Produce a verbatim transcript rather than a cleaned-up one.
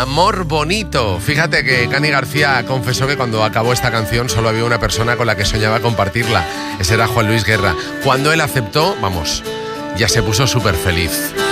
Amor bonito. Fíjate que Cani García confesó que cuando acabó esta canción solo había una persona con la que soñaba compartirla. Ese era Juan Luis Guerra. Cuando él aceptó, vamos, ya se puso súper feliz.